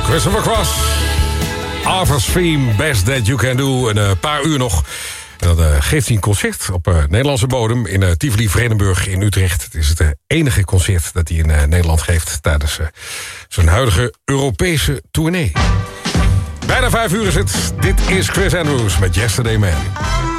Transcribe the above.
Christopher Cross. Arthur's Theme, Best That You Can Do. Een paar uur nog. En dan geeft hij een concert op Nederlandse bodem in Tivoli Vredenburg in Utrecht. Het is het enige concert dat hij in Nederland geeft tijdens zijn huidige Europese tournee. Bijna 5 uur is het. Dit is Chris Andrews met Yesterday Man.